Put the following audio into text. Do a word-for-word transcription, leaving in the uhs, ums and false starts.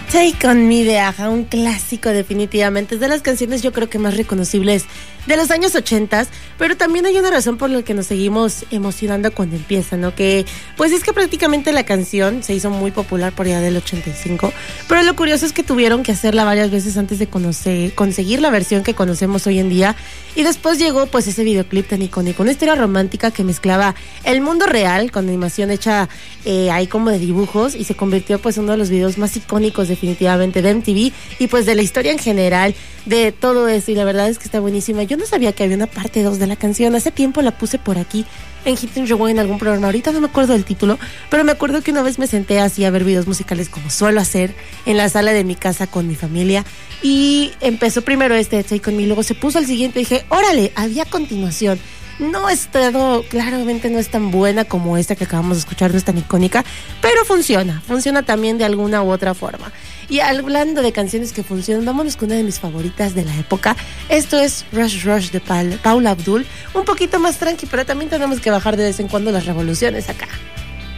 Take On Me de Aja, un clásico definitivamente, es de las canciones yo creo que más reconocibles de los años ochentas, pero también hay una razón por la que nos seguimos emocionando cuando empieza, ¿no? Que pues es que prácticamente la canción se hizo muy popular por allá del ochenta y cinco, pero lo curioso es que tuvieron que hacerla varias veces antes de conocer, conseguir la versión que conocemos hoy en día, y después llegó pues ese videoclip tan icónico, una historia romántica que mezclaba el mundo real con animación hecha eh, ahí como de dibujos, y se convirtió pues en uno de los videos más icónicos definitivamente de M T V y pues de la historia en general de todo eso, y la verdad es que está buenísima. Yo no sabía que había una parte dos de la canción, hace tiempo la puse por aquí en Hit and Rewind en algún programa, ahorita no me acuerdo del título, pero me acuerdo que una vez me senté así a ver videos musicales como suelo hacer en la sala de mi casa con mi familia, y empezó primero este de Take On Me, luego se puso el siguiente y dije, órale, había continuación. No es todo, claramente no es tan buena como esta que acabamos de escuchar, no es tan icónica, pero funciona, funciona también de alguna u otra forma. Y hablando de canciones que funcionan, vámonos con una de mis favoritas de la época. Esto es Rush Rush de Paula Abdul, un poquito más tranqui, pero también tenemos que bajar de vez en cuando las revoluciones acá.